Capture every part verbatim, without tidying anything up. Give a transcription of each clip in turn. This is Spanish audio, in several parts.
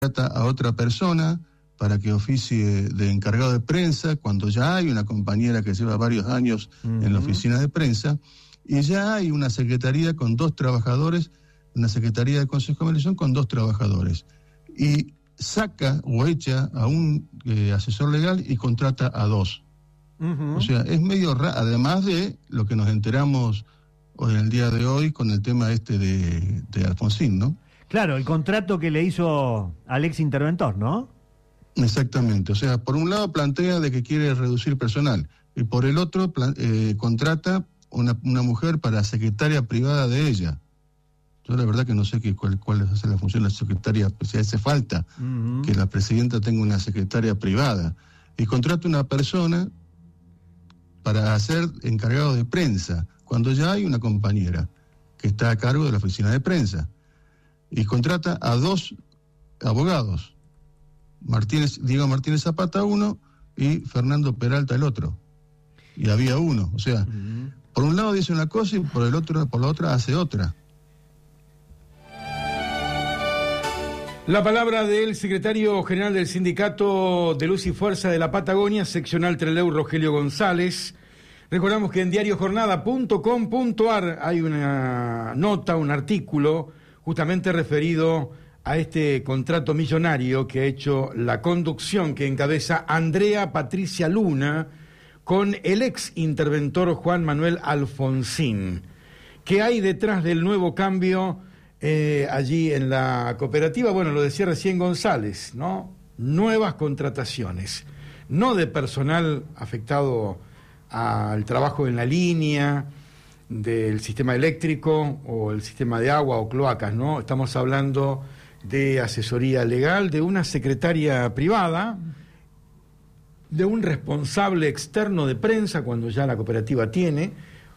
a otra persona para que oficie de encargado de prensa, cuando ya hay una compañera que lleva varios años uh-huh. en la oficina de prensa, y ya hay una secretaría con dos trabajadores, una secretaría de Consejo de Comunicación con dos trabajadores, y saca o echa a un eh, asesor legal y contrata a dos. Uh-huh. O sea, es medio raro, además de lo que nos enteramos hoy, en el día de hoy, con el tema este de, de Alfonsín, ¿no? Claro, el contrato que le hizo al ex interventor, ¿no? Exactamente, o sea, por un lado plantea de que quiere reducir personal, y por el otro plan, eh, contrata una, una mujer para secretaria privada de ella. Yo la verdad que no sé qué, cuál, cuál es la función de la secretaria, si hace falta uh-huh. que la presidenta tenga una secretaria privada, y contrata una persona para ser encargado de prensa, cuando ya hay una compañera que está a cargo de la oficina de prensa, y contrata a dos abogados, Martínez, Diego Martínez Zapata uno y Fernando Peralta el otro, y había uno, o sea, uh-huh. por un lado dice una cosa y por el otro, por la otra hace otra. La palabra del secretario general del Sindicato de Luz y Fuerza de la Patagonia, seccional Trelew, Rogelio González. Recordamos que en diario jornada punto com punto ar hay una nota, un artículo justamente referido a este contrato millonario que ha hecho la conducción que encabeza Andrea Patricia Luna con el ex interventor Juan Manuel Alfonsín. ¿Qué hay detrás del nuevo cambio eh, allí en la cooperativa? Bueno, lo decía recién González, ¿no? Nuevas contrataciones, no de personal afectado al trabajo en la línea del sistema eléctrico o el sistema de agua o cloacas, ¿no? Estamos hablando de asesoría legal, de una secretaria privada, de un responsable externo de prensa, cuando ya la cooperativa tiene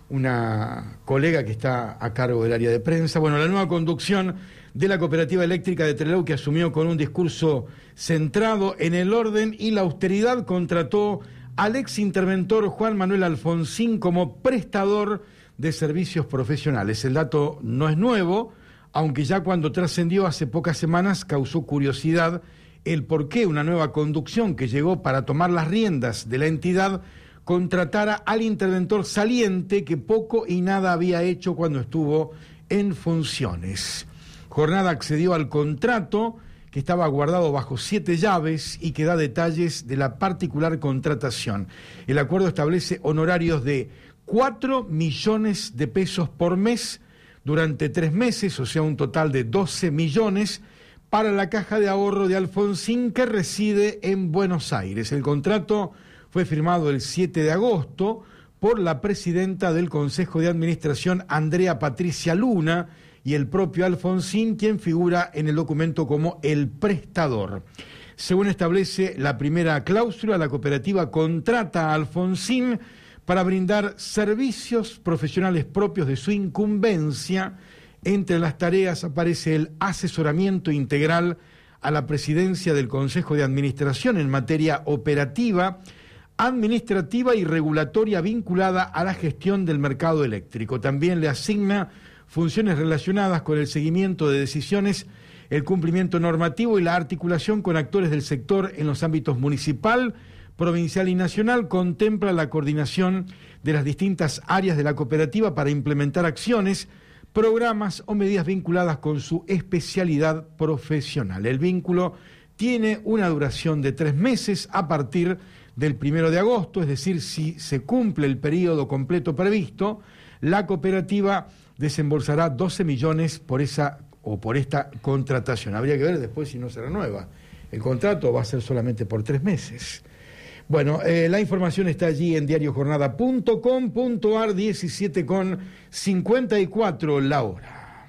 una colega que está a cargo del área de prensa. Bueno, la nueva conducción de la Cooperativa Eléctrica de Trelew, que asumió con un discurso centrado en el orden y la austeridad, contrató al ex interventor Juan Manuel Alfonsín como prestador de servicios profesionales. El dato no es nuevo, aunque ya cuando trascendió hace pocas semanas causó curiosidad el por qué una nueva conducción que llegó para tomar las riendas de la entidad contratara al interventor saliente que poco y nada había hecho cuando estuvo en funciones. Jornada accedió al contrato que estaba guardado bajo siete llaves y que da detalles de la particular contratación. El acuerdo establece honorarios de cuatro millones de pesos por mes durante tres meses, o sea, un total de doce millones para la caja de ahorro de Alfonsín, que reside en Buenos Aires. El contrato fue firmado el siete de agosto por la presidenta del Consejo de Administración, Andrea Patricia Luna, y el propio Alfonsín, quien figura en el documento como el prestador. Según establece la primera cláusula, la cooperativa contrata a Alfonsín para brindar servicios profesionales propios de su incumbencia. Entre las tareas aparece el asesoramiento integral a la presidencia del Consejo de Administración en materia operativa, administrativa y regulatoria vinculada a la gestión del mercado eléctrico. También le asigna funciones relacionadas con el seguimiento de decisiones, el cumplimiento normativo y la articulación con actores del sector en los ámbitos municipal, provincial y nacional. Contempla la coordinación de las distintas áreas de la cooperativa para implementar acciones, programas o medidas vinculadas con su especialidad profesional. El vínculo tiene una duración de tres meses a partir del primero de agosto, es decir, si se cumple el periodo completo previsto, la cooperativa desembolsará doce millones por esa o por esta contratación. Habría que ver después si no se renueva el contrato, va a ser solamente por tres meses. Bueno, eh, la información está allí en diario jornada punto com punto ar, diecisiete con cincuenta y cuatro la hora.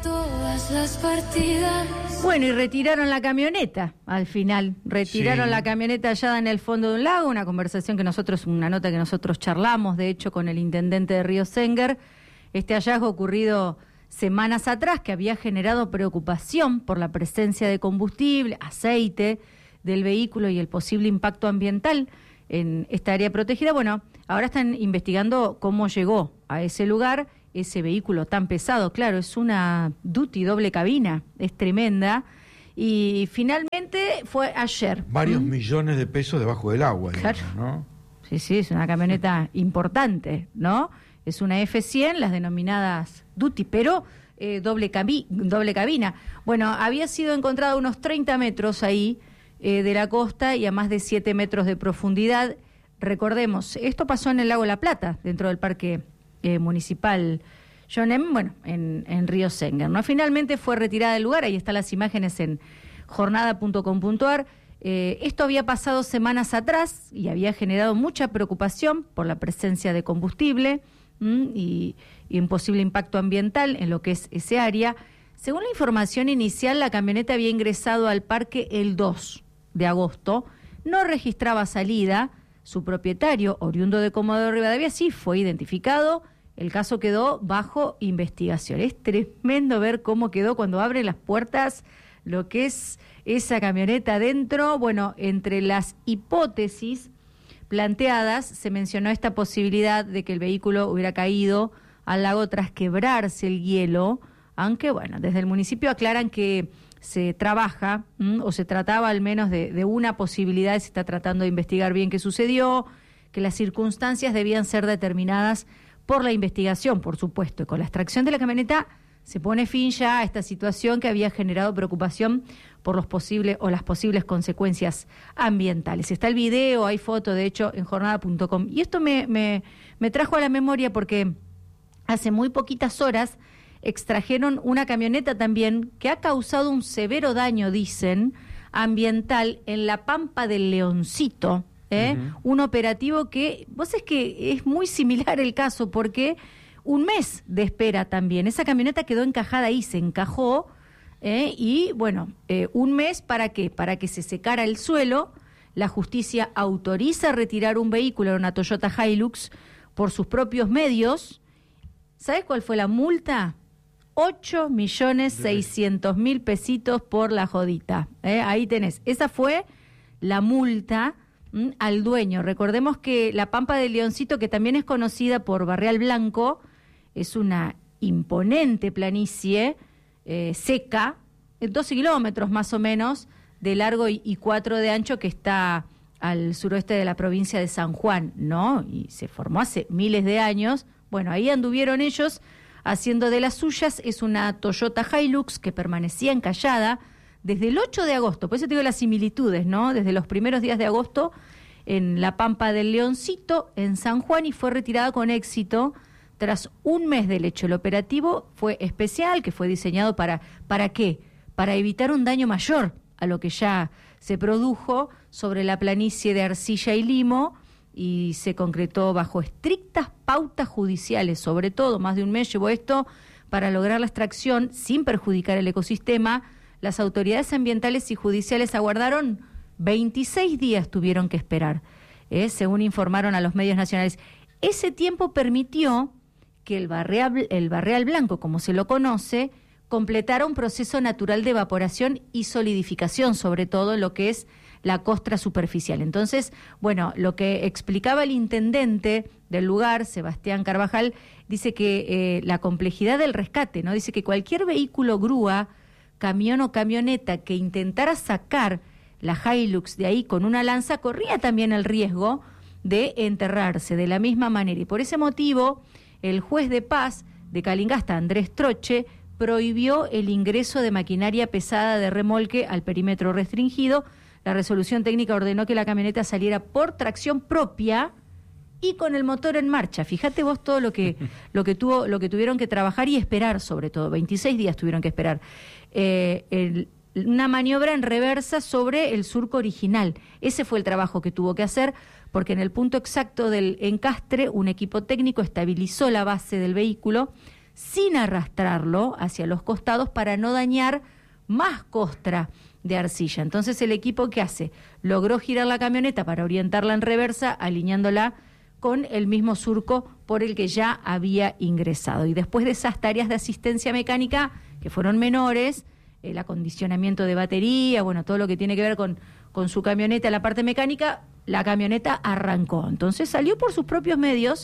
Todas las partidas. Bueno, y retiraron la camioneta al final. Retiraron sí. la camioneta hallada en el fondo de un lago, una conversación que nosotros, una nota que nosotros charlamos, de hecho, con el intendente de Río Senguer. Este hallazgo ocurrido semanas atrás, que había generado preocupación por la presencia de combustible, aceite del vehículo y el posible impacto ambiental en esta área protegida. Bueno, ahora están investigando cómo llegó a ese lugar ese vehículo tan pesado. Claro, es una Duty doble cabina, es tremenda, y finalmente fue ayer. Varios ¿Mm? millones de pesos debajo del agua, Claro. digamos, ¿no? Sí, sí, es una camioneta importante, ¿no? Es una F cien, las denominadas Duty, pero eh, doble, cabi- doble cabina. Bueno, había sido encontrada a unos treinta metros ahí eh, de la costa y a más de siete metros de profundidad. Recordemos, esto pasó en el lago La Plata, dentro del parque eh, municipal John M., bueno, en, en Río Senguer, ¿no? Finalmente fue retirada del lugar, ahí están las imágenes en jornada punto com punto a r. Eh, esto había pasado semanas atrás y había generado mucha preocupación por la presencia de combustible ¿m? y, y un posible impacto ambiental en lo que es ese área. Según la información inicial, la camioneta había ingresado al parque el dos de agosto, no registraba salida. Su propietario, oriundo de Comodoro Rivadavia, sí fue identificado. El caso quedó bajo investigación. Es tremendo ver cómo quedó cuando abre las puertas lo que es esa camioneta adentro. Bueno, entre las hipótesis planteadas se mencionó esta posibilidad de que el vehículo hubiera caído al lago tras quebrarse el hielo, aunque bueno, desde el municipio aclaran que se trabaja, ¿m? o se trataba al menos de, de una posibilidad, se está tratando de investigar bien qué sucedió, que las circunstancias debían ser determinadas por la investigación, por supuesto, y con la extracción de la camioneta se pone fin ya a esta situación que había generado preocupación por los posibles o las posibles consecuencias ambientales. Está el video, hay foto, de hecho, en jornada punto com. Y esto me, me, me trajo a la memoria porque hace muy poquitas horas extrajeron una camioneta también que ha causado un severo daño, dicen, ambiental en la Pampa del Leoncito, ¿eh? Uh-huh. Un operativo que, vos es que es muy similar el caso porque un mes de espera también. Esa camioneta quedó encajada ahí, se encajó, ¿eh? y bueno, eh, un mes ¿para qué? Para que se secara el suelo. La justicia autoriza retirar un vehículo, una Toyota Hilux, por sus propios medios. ¿Sabés cuál fue la multa? ocho millones seiscientos mil pesitos por la jodita. ¿eh? Ahí tenés. Esa fue la multa ¿m? al dueño. Recordemos que la Pampa del Leoncito, que también es conocida por Barrial Blanco, es una imponente planicie eh, seca, doce kilómetros más o menos de largo y, y cuatro de ancho, que está al suroeste de la provincia de San Juan, ¿no? Y se formó hace miles de años. Bueno, ahí anduvieron ellos haciendo de las suyas. Es una Toyota Hilux que permanecía encallada desde el ocho de agosto, por eso te digo las similitudes, ¿no? Desde los primeros días de agosto en la Pampa del Leoncito, en San Juan, y fue retirada con éxito tras un mes del hecho. El operativo fue especial, que fue diseñado para, ¿para qué? Para evitar un daño mayor a lo que ya se produjo sobre la planicie de Arcilla y Limo, y se concretó bajo estrictas pautas judiciales. Sobre todo, más de un mes llevó esto para lograr la extracción sin perjudicar el ecosistema. Las autoridades ambientales y judiciales aguardaron veintiséis días, tuvieron que esperar, ¿eh? según informaron a los medios nacionales. Ese tiempo permitió que el barrial, el barrial blanco, como se lo conoce, completara un proceso natural de evaporación y solidificación, sobre todo en lo que es la costra superficial. Entonces, bueno, lo que explicaba el intendente del lugar, Sebastián Carvajal, dice que eh, la complejidad del rescate, ¿no? Dice que cualquier vehículo, grúa, camión o camioneta que intentara sacar la Hilux de ahí con una lanza corría también el riesgo de enterrarse de la misma manera. Y por ese motivo, el juez de paz de Calingasta, Andrés Troche, prohibió el ingreso de maquinaria pesada de remolque al perímetro restringido. La resolución técnica ordenó que la camioneta saliera por tracción propia y con el motor en marcha. Fíjate vos todo lo que lo que tuvo, lo que tuvieron que trabajar y esperar, sobre todo, veintiséis días tuvieron que esperar. Eh, el, una maniobra en reversa sobre el surco original. Ese fue el trabajo que tuvo que hacer, porque en el punto exacto del encastre, un equipo técnico estabilizó la base del vehículo sin arrastrarlo hacia los costados para no dañar más costra de arcilla. Entonces el equipo, ¿qué hace? Logró girar la camioneta para orientarla en reversa, alineándola con el mismo surco por el que ya había ingresado. Y después de esas tareas de asistencia mecánica, que fueron menores, el acondicionamiento de batería, bueno, todo lo que tiene que ver con, con su camioneta, la parte mecánica, la camioneta arrancó. Entonces salió por sus propios medios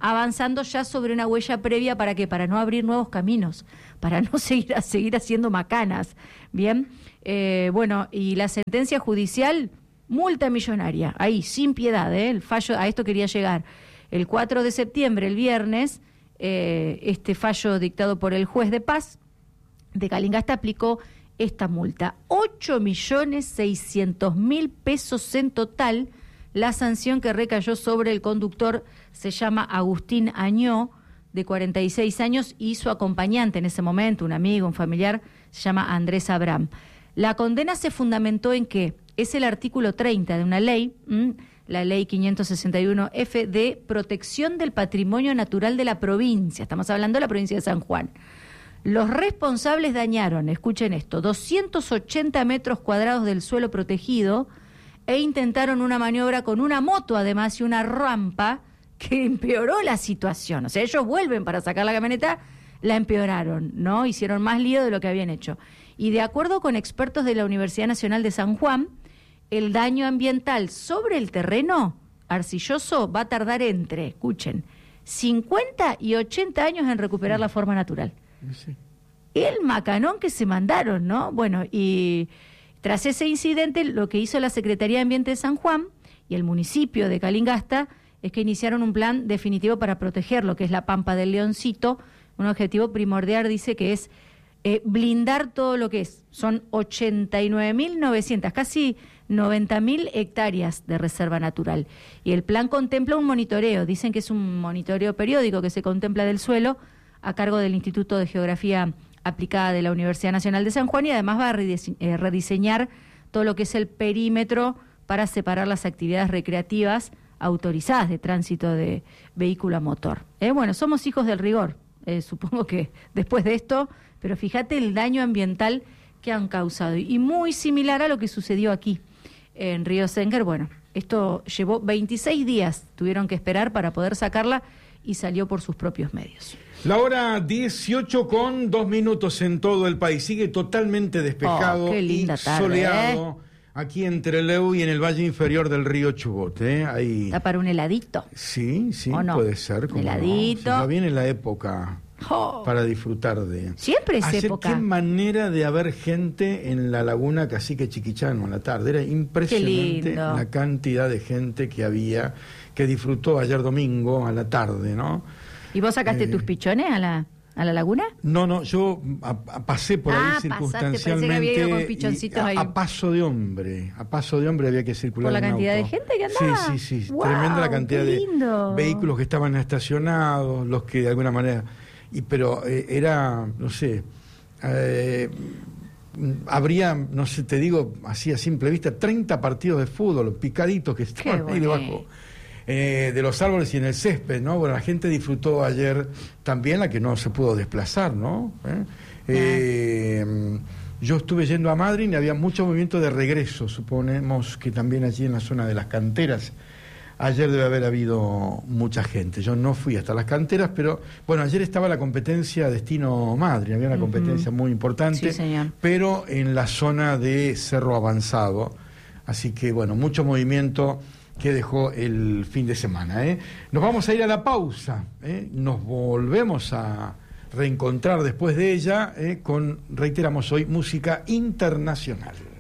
avanzando ya sobre una huella previa, ¿para qué? Para no abrir nuevos caminos, para no seguir, seguir haciendo macanas, ¿bien? Eh, bueno, y la sentencia judicial, multa millonaria, ahí, sin piedad, ¿eh? El fallo, a esto quería llegar. El cuatro de septiembre, el viernes, eh, este fallo dictado por el juez de paz de Calingasta aplicó esta multa. ocho millones seiscientos mil pesos en total, la sanción que recayó sobre el conductor. Se llama Agustín Añó, de cuarenta y seis años, y su acompañante en ese momento, un amigo, un familiar, se llama Andrés Abraham. La condena se fundamentó en que es el artículo treinta de una ley, ¿m? la ley quinientos sesenta y uno F, de protección del patrimonio natural de la provincia. Estamos hablando de la provincia de San Juan. Los responsables dañaron, escuchen esto, doscientos ochenta metros cuadrados del suelo protegido e intentaron una maniobra con una moto, además, y una rampa que empeoró la situación. O sea, ellos vuelven para sacar la camioneta, la empeoraron, ¿no? Hicieron más lío de lo que habían hecho. Y de acuerdo con expertos de la Universidad Nacional de San Juan, el daño ambiental sobre el terreno arcilloso va a tardar entre, escuchen, cincuenta y ochenta años en recuperar la forma natural. Sí. El macanón que se mandaron, ¿no? Bueno, y tras ese incidente, lo que hizo la Secretaría de Ambiente de San Juan y el municipio de Calingasta es que iniciaron un plan definitivo para proteger lo que es la Pampa del Leoncito. Un objetivo primordial, dice, que es eh, blindar todo lo que es. Son ochenta y nueve mil novecientas, casi noventa mil hectáreas de reserva natural. Y el plan contempla un monitoreo. Dicen que es un monitoreo periódico que se contempla del suelo, a cargo del Instituto de Geografía Aplicada de la Universidad Nacional de San Juan, y además va a redise- eh, rediseñar todo lo que es el perímetro para separar las actividades recreativas autorizadas de tránsito de vehículo a motor. Eh, bueno, somos hijos del rigor, eh, supongo que después de esto, pero fíjate el daño ambiental que han causado. Y muy similar a lo que sucedió aquí en Río Senker. Bueno, esto llevó veintiséis días, tuvieron que esperar para poder sacarla, y salió por sus propios medios. La hora dieciocho con dos minutos en todo el país. Sigue totalmente despejado oh, qué linda y tarde, soleado ¿eh? Aquí en Trelew y en el valle inferior del río Chubut. ¿eh? Ahí... ¿Está para un heladito? Sí, sí, ¿O no? puede ser. Un heladito. No. Ya viene la época oh. para disfrutar de... Siempre es Ayer, época. Qué manera de haber gente en la laguna Cacique Chiquichano en la tarde. Era impresionante la cantidad de gente que había, que disfrutó ayer domingo a la tarde, ¿no? ¿Y vos sacaste eh, tus pichones a la, a la laguna? No, no, yo a, a pasé por ah, ahí circunstancialmente. Pasaste, pensé que había ido con pichoncitos a, ahí. a paso de hombre, a paso de hombre había que circular. ¿Por la en cantidad auto. de gente que andaba? Sí, sí, sí, wow, tremenda la cantidad de lindo. vehículos que estaban estacionados, los que de alguna manera... y pero eh, era, no sé... Eh, habría, no sé, te digo, así a simple vista, treinta partidos de fútbol, picaditos que estaban ahí debajo eh, de los árboles y en el césped, ¿no? Bueno, la gente disfrutó ayer también, la que no se pudo desplazar, ¿no? ¿Eh? Eh, yo estuve yendo a Madrid y había mucho movimiento de regreso, suponemos que también allí en la zona de las canteras. Ayer debe haber habido mucha gente. Yo no fui hasta las canteras, pero bueno, ayer estaba la competencia Destino Madrid, había una uh-huh. competencia muy importante, sí, señor. Pero en la zona de Cerro Avanzado. Así que bueno, mucho movimiento que dejó el fin de semana. ¿eh? Nos vamos a ir a la pausa, ¿eh? Nos volvemos a reencontrar después de ella, ¿eh? Con, reiteramos hoy, música internacional.